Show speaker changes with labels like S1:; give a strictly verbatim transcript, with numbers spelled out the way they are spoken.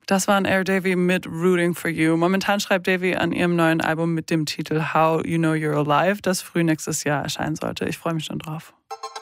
S1: Das war ein Air Davy mit Rooting for You. Momentan schreibt Davy an ihrem neuen Album mit dem Titel How You Know You're Alive, das früh nächstes Jahr erscheinen sollte. Ich freue mich schon drauf.